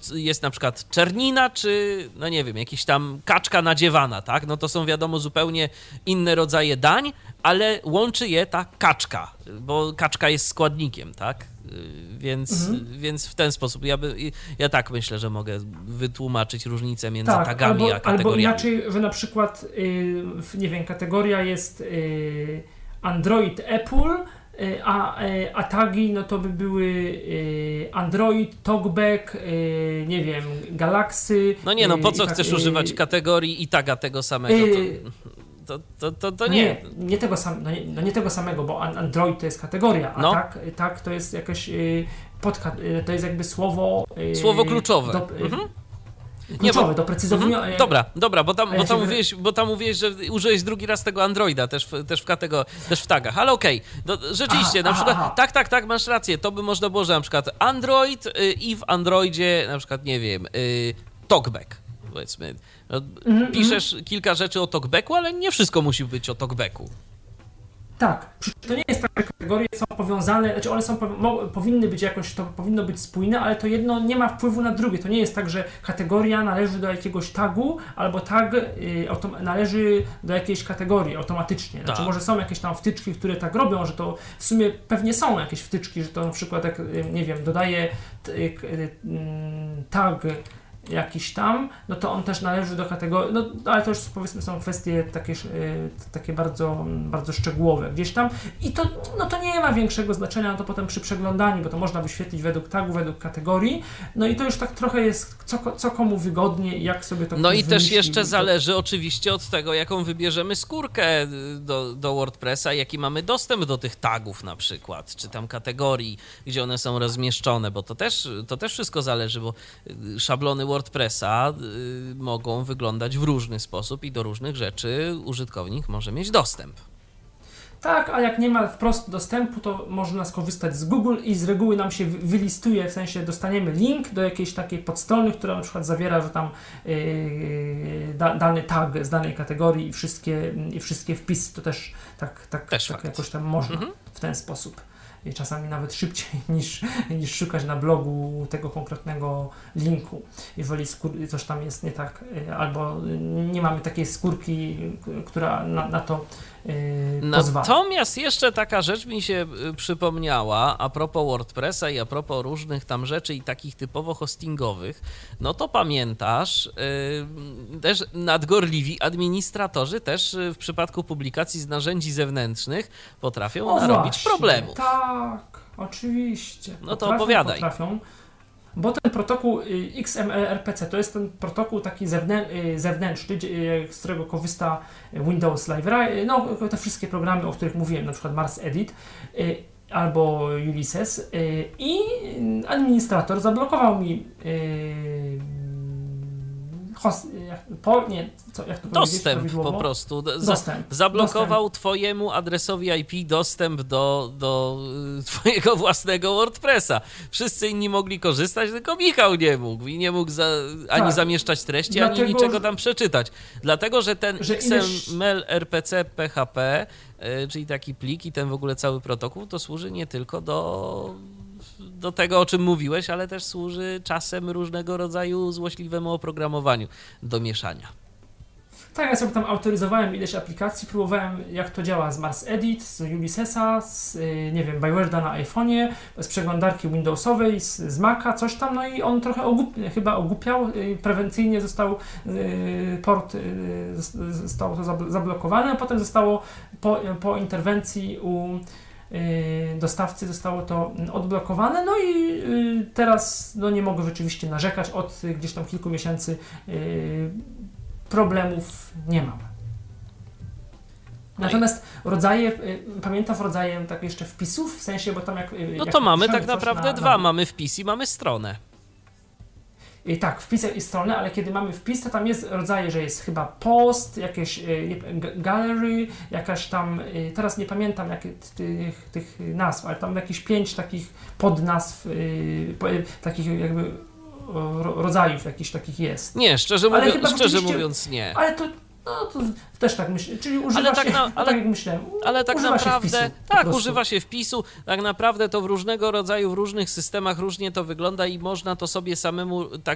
jest na przykład czernina, czy, no nie wiem, jakiś tam kaczka nadziewana, tak? No to są wiadomo zupełnie inne rodzaje dań, ale łączy je ta kaczka, bo kaczka jest składnikiem, tak? Więc w ten sposób ja tak myślę, że mogę wytłumaczyć różnicę między tagami a kategoriami. Albo inaczej, że na przykład, nie wiem, kategoria jest Android Apple, a tagi no to by były Android, TalkBack, nie wiem, Galaxy. No nie, no po co chcesz używać kategorii i taga tego samego? To nie. Nie tego nie tego samego, bo Android to jest kategoria, a tak to jest jakieś to jest jakby słowo kluczowe. Kluczowe, doprecyzowujące. Dobra, bo tam mówiłeś, że użyłeś drugi raz tego Androida też w kategorii, też w tagach, ale okej. No, rzeczywiście, na przykład, tak, masz rację, to by można było, że na przykład Android i w Androidzie na przykład, nie wiem, TalkBack, powiedzmy. No, piszesz kilka rzeczy o TalkBacku, ale nie wszystko musi być o TalkBacku. Tak, to nie jest tak, że kategorie są powiązane, znaczy one powinny być jakoś, to powinno być spójne, ale to jedno nie ma wpływu na drugie. To nie jest tak, że kategoria należy do jakiegoś tagu, albo tag należy do jakiejś kategorii automatycznie. Znaczy może są jakieś tam wtyczki, które tak robią, że to w sumie pewnie są jakieś wtyczki, że to na przykład jak, nie wiem, dodaje tag jakiś tam, no to on też należy do kategorii, no ale to już powiedzmy są kwestie takie bardzo, bardzo szczegółowe gdzieś tam i to, no to nie ma większego znaczenia, no to potem przy przeglądaniu, bo to można wyświetlić według tagu, według kategorii, no i to już tak trochę jest co komu wygodnie i jak sobie to no i też jeszcze zależy oczywiście od tego, jaką wybierzemy skórkę do WordPressa, jaki mamy dostęp do tych tagów na przykład, czy tam kategorii, gdzie one są rozmieszczone, bo to też wszystko zależy, bo szablony WordPressa mogą wyglądać w różny sposób i do różnych rzeczy użytkownik może mieć dostęp. Tak, a jak nie ma wprost dostępu, to można skorzystać z Google i z reguły nam się wylistuje, w sensie dostaniemy link do jakiejś takiej podstrony, która na przykład zawiera, że tam dany tag z danej kategorii i wszystkie wpisy, to też tak jakoś tam można w ten sposób. I czasami nawet szybciej niż szukać na blogu tego konkretnego linku, jeżeli coś tam jest nie tak, albo nie mamy takiej skórki, która na to pozwala. Natomiast jeszcze taka rzecz mi się przypomniała a propos WordPressa i a propos różnych tam rzeczy i takich typowo hostingowych, no to pamiętasz, też nadgorliwi administratorzy też w przypadku publikacji z narzędzi zewnętrznych potrafią narobić problemu. Tak, oczywiście. No to opowiadaj. Bo ten protokół XML-RPC to jest ten protokół taki zewnętrzny, z którego korzysta Windows Live, no te wszystkie programy, o których mówiłem, na przykład Mars Edit albo Ulysses i administrator zablokował mi dostęp po prostu. Zablokował twojemu adresowi IP dostęp do twojego własnego WordPressa. Wszyscy inni mogli korzystać, tylko Michał nie mógł i nie mógł ani zamieszczać treści, ani niczego tam przeczytać. Dlatego, że ten XML, RPC, PHP, czyli taki plik i ten w ogóle cały protokół, to służy nie tylko do tego, o czym mówiłeś, ale też służy czasem różnego rodzaju złośliwemu oprogramowaniu do mieszania. Tak, ja sobie tam autoryzowałem ileś aplikacji, próbowałem jak to działa z Mars Edit, z Ulyssesa, z nie wiem, Bywarda na iPhone'ie, z przeglądarki Windowsowej, z Maca, coś tam, no i on trochę chyba ogłupiał, prewencyjnie port zostało to zablokowane, a potem zostało po interwencji u dostawcy zostało to odblokowane, no i teraz no nie mogę rzeczywiście narzekać, od gdzieś tam kilku miesięcy problemów nie mam. Natomiast pamiętam rodzajem tak jeszcze wpisów, w sensie, bo tam no to mamy tak naprawdę dwa, mamy wpis i mamy stronę. Tak, wpis i stronę, ale kiedy mamy wpis, to tam jest rodzaje, że jest chyba post, jakieś gallery, jakaś tam, teraz nie pamiętam tych nazw, ale tam jakieś 5 takich podnazw, takich jakby rodzajów jakichś takich jest. Nie, szczerze mówiąc nie. Ale to też tak myślę, czyli używa się, tak jak myślałem, ale tak naprawdę, używa się wpisu, tak naprawdę to w różnego rodzaju, w różnych systemach różnie to wygląda i można to sobie samemu